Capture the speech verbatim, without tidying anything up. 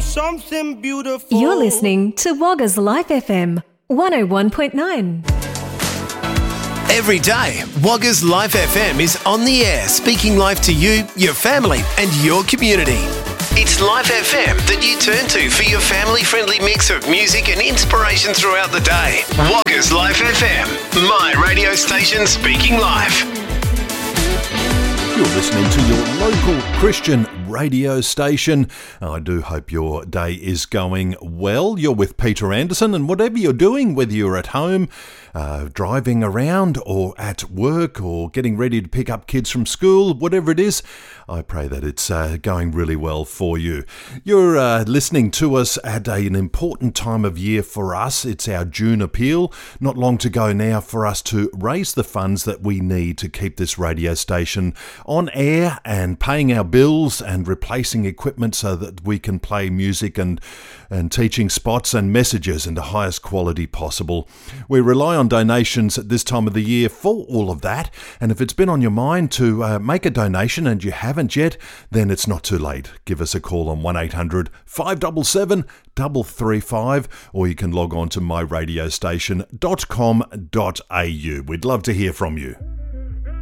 something beautiful. You're listening to Wagga's Life F M one oh one point nine. Every day, Wagga's Life F M is on the air, speaking life to you, your family and your community. It's Life F M that you turn to for your family-friendly mix of music and inspiration throughout the day. Wagga's Life F M, my radio station speaking life. You're listening to your local Christian radio station. I do hope your day is going well. You're with Peter Anderson, and whatever you're doing, whether you're at home, uh, driving around, or at work, or getting ready to pick up kids from school, whatever it is, I pray that it's uh, going really well for you. You're uh, listening to us at a, an important time of year for us. It's our June appeal. Not long to go now for us to raise the funds that we need to keep this radio station on air and paying our bills and replacing equipment so that we can play music and, and teaching spots and messages in the highest quality possible. We rely on donations at this time of the year for all of that, and if it's been on your mind to uh, make a donation and you haven't yet, then it's not too late. Give us a call on one eight hundred, five seven seven, three three five, or you can log on to my radio station dot com dot a u. We'd love to hear from you.